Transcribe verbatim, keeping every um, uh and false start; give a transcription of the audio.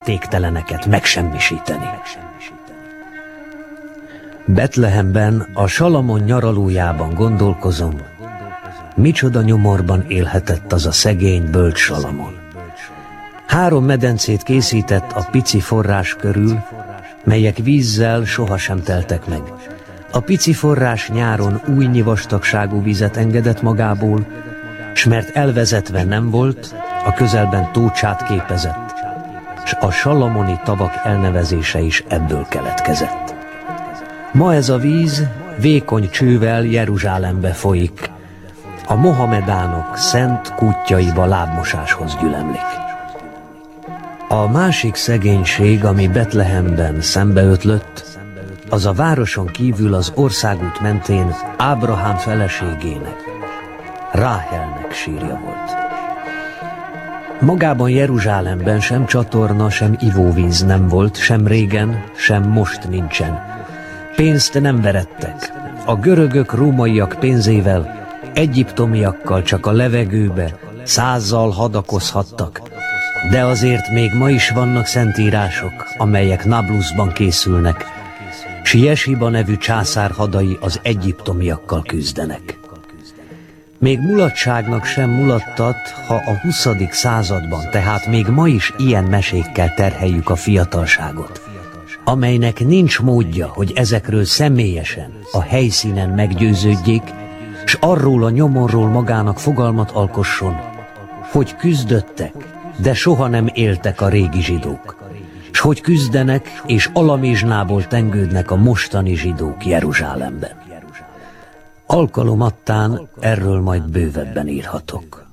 értékteleneket megsemmisíteni. Betlehemben, a Salamon nyaralójában gondolkozom, micsoda nyomorban élhetett az a szegény bölcs Salamon. Három medencét készített a pici forrás körül, melyek vízzel sohasem teltek meg. A pici forrás nyáron újnyi vastagságú vizet engedett magából, s mert elvezetve nem volt, a közelben tócsát képezett, s a salamoni tavak elnevezése is ebből keletkezett. Ma ez a víz vékony csővel Jeruzsálembe folyik, a mohamedánok szent kútjaiba lábmosáshoz gyülemlik. A másik szegénység, ami Betlehemben szembeötlött, az a városon kívül az országút mentén Ábrahám feleségének, Ráhelnek sírja volt. Magában Jeruzsálemben sem csatorna, sem ivóvíz nem volt, sem régen, sem most nincsen. Pénzt nem verettek. A görögök, rómaiak pénzével, egyiptomiakkal csak a levegőbe, százzal hadakozhattak. De azért még ma is vannak szentírások, amelyek Nablusban készülnek, s Jeshiba nevű császár hadai az egyiptomiakkal küzdenek. Még mulatságnak sem mulattat, ha a huszadik században, tehát még ma is ilyen mesékkel terheljük a fiatalságot, amelynek nincs módja, hogy ezekről személyesen, a helyszínen meggyőződjék, s arról a nyomorról magának fogalmat alkosson, hogy küzdöttek, de soha nem éltek a régi zsidók, s hogy küzdenek és alamizsnából tengődnek a mostani zsidók Jeruzsálemben. Alkalomattán erről majd bővebben írhatok.